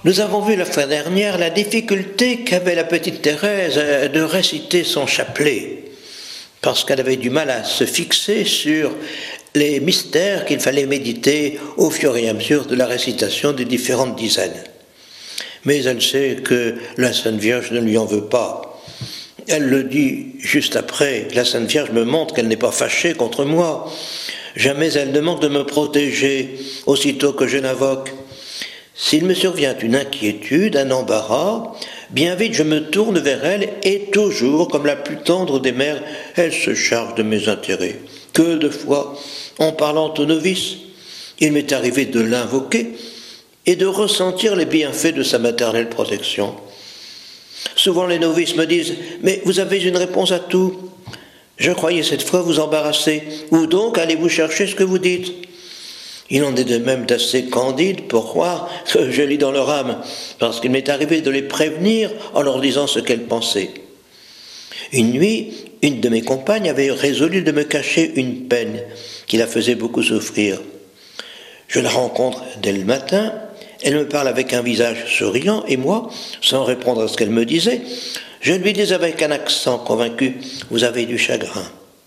Nous avons vu la fois dernière la difficulté qu'avait la petite Thérèse de réciter son chapelet, parce qu'elle avait du mal à se fixer sur les mystères qu'il fallait méditer au fur et à mesure de la récitation des différentes dizaines. Mais elle sait que la Sainte Vierge ne lui en veut pas. Elle le dit juste après, la Sainte Vierge me montre qu'elle n'est pas fâchée contre moi. Jamais elle ne manque de me protéger aussitôt que je l'invoque. S'il me survient une inquiétude, un embarras, bien vite je me tourne vers elle et toujours, comme la plus tendre des mères, elle se charge de mes intérêts. Que de fois, en parlant aux novices, il m'est arrivé de l'invoquer et de ressentir les bienfaits de sa maternelle protection. Souvent les novices me disent « Mais vous avez une réponse à tout. Je croyais cette fois vous embarrasser. Où donc allez-vous chercher ce que vous dites ?» Il en est de même d'assez candides pour croire que je lis dans leur âme, parce qu'il m'est arrivé de les prévenir en leur disant ce qu'elles pensaient. Une nuit, une de mes compagnes avait résolu de me cacher une peine qui la faisait beaucoup souffrir. Je la rencontre dès le matin, elle me parle avec un visage souriant, et moi, sans répondre à ce qu'elle me disait, je lui dis avec un accent convaincu « Vous avez du chagrin ».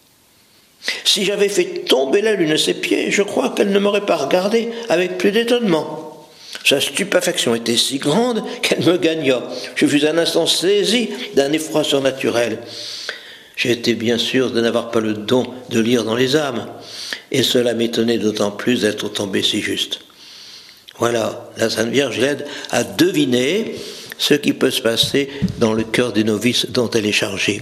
Si j'avais fait tomber la lune à ses pieds, je crois qu'elle ne m'aurait pas regardé avec plus d'étonnement. Sa stupéfaction était si grande qu'elle me gagna. Je fus un instant saisi d'un effroi surnaturel. J'étais bien sûr de n'avoir pas le don de lire dans les âmes, et cela m'étonnait d'autant plus d'être tombé si juste. Voilà, la Sainte Vierge l'aide à deviner ce qui peut se passer dans le cœur des novices dont elle est chargée.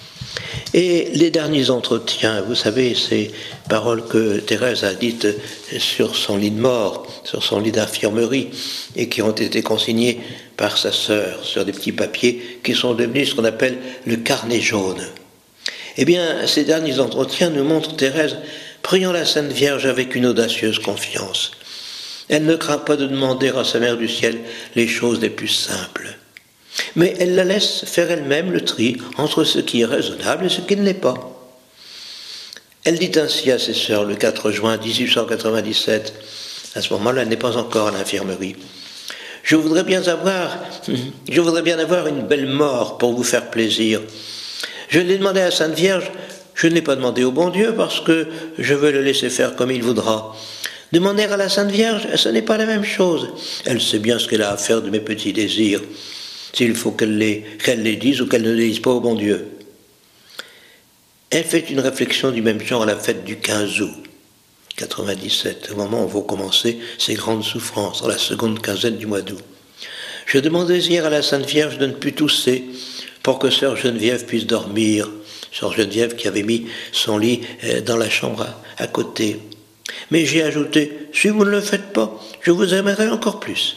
Et les derniers entretiens, vous savez, ces paroles que Thérèse a dites sur son lit de mort, sur son lit d'infirmerie, et qui ont été consignées par sa sœur sur des petits papiers qui sont devenus ce qu'on appelle le carnet jaune. Eh bien, ces derniers entretiens nous montrent Thérèse priant la Sainte Vierge avec une audacieuse confiance. Elle ne craint pas de demander à sa Mère du Ciel les choses les plus simples. Mais elle la laisse faire elle-même le tri entre ce qui est raisonnable et ce qui ne l'est pas. Elle dit ainsi à ses sœurs le 4 juin 1897, à ce moment-là, elle n'est pas encore à l'infirmerie. Je voudrais bien avoir une belle mort pour vous faire plaisir. Je l'ai demandé à la Sainte Vierge, je ne l'ai pas demandé au bon Dieu parce que je veux le laisser faire comme il voudra. Demander à la Sainte Vierge, ce n'est pas la même chose. Elle sait bien ce qu'elle a à faire de mes petits désirs. S'il faut qu'elle les dise ou qu'elle ne les dise pas au bon Dieu. Elle fait une réflexion du même genre à la fête du 15 août 97, au moment où vont commencer ses grandes souffrances, dans la seconde quinzaine du mois d'août. Je demandais hier à la Sainte Vierge de ne plus tousser pour que sœur Geneviève puisse dormir. Sœur Geneviève qui avait mis son lit dans la chambre à côté. Mais j'ai ajouté, si vous ne le faites pas, je vous aimerai encore plus.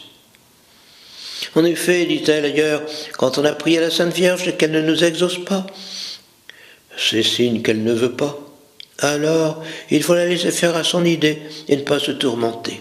En effet, dit-elle ailleurs, quand on a prié à la Sainte Vierge et qu'elle ne nous exauce pas, c'est signe qu'elle ne veut pas. Alors, il faut la laisser faire à son idée et ne pas se tourmenter.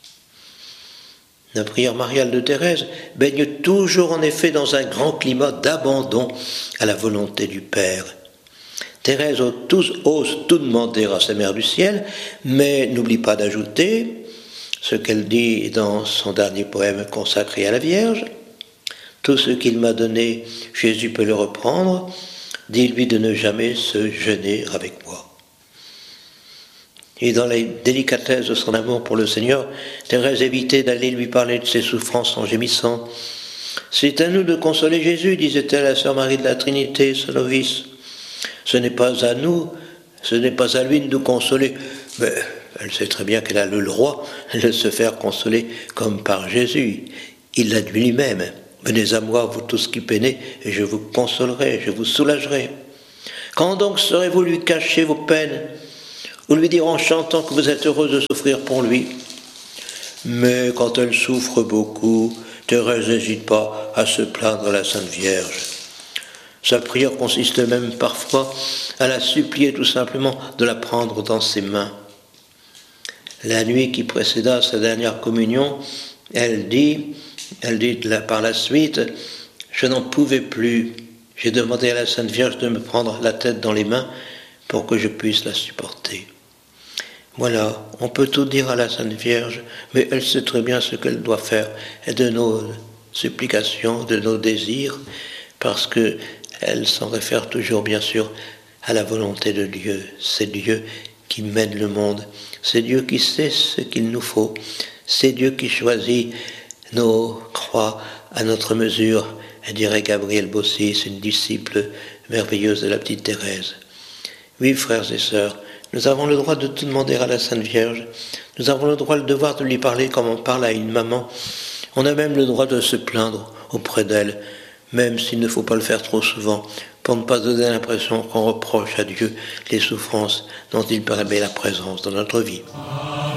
La prière mariale de Thérèse baigne toujours en effet dans un grand climat d'abandon à la volonté du Père. Thérèse ose tout demander à sa Mère du Ciel, mais n'oublie pas d'ajouter ce qu'elle dit dans son dernier poème consacré à la Vierge. Tout ce qu'il m'a donné, Jésus peut le reprendre. Dis-lui de ne jamais se gêner avec moi. Et dans la délicatesse de son amour pour le Seigneur, Thérèse évitait d'aller lui parler de ses souffrances en gémissant. C'est à nous de consoler Jésus, disait-elle à sœur Marie de la Trinité, sa novice. Ce n'est pas à nous, ce n'est pas à lui de nous consoler. Mais elle sait très bien qu'elle a le droit de se faire consoler comme par Jésus. Il l'a dit lui-même. Venez à moi, vous tous qui peinez, et je vous consolerai, je vous soulagerai. Quand donc saurez-vous lui cacher vos peines, ou lui dire en chantant que vous êtes heureuse de souffrir pour lui? Mais quand elle souffre beaucoup, Thérèse n'hésite pas à se plaindre à la Sainte Vierge. Sa prière consiste même parfois à la supplier tout simplement de la prendre dans ses mains. La nuit qui précéda sa dernière communion, elle dit par la suite, « Je n'en pouvais plus. J'ai demandé à la Sainte Vierge de me prendre la tête dans les mains pour que je puisse la supporter. » Voilà, on peut tout dire à la Sainte Vierge, mais elle sait très bien ce qu'elle doit faire de nos supplications, de nos désirs, parce qu'elle s'en réfère toujours bien sûr à la volonté de Dieu. C'est Dieu qui mène le monde, c'est Dieu qui sait ce qu'il nous faut, c'est Dieu qui choisit nos croix à notre mesure, dirait Gabrielle Bossis, une disciple merveilleuse de la petite Thérèse. Oui, frères et sœurs, nous avons le droit de tout demander à la Sainte Vierge. Nous avons le droit, le devoir de lui parler comme on parle à une maman. On a même le droit de se plaindre auprès d'elle, même s'il ne faut pas le faire trop souvent, pour ne pas donner l'impression qu'on reproche à Dieu les souffrances dont il permet la présence dans notre vie.